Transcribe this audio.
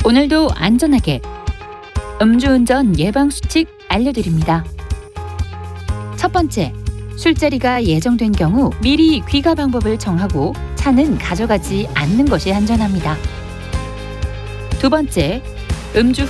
오늘도 안전하게 음주운전 예방 수칙 알려드립니다. 첫 번째, 술자리가 예정된 경우 미리 귀가 방법을 정하고 차는 가져가지 않는 것이 안전합니다. 두 번째, 음주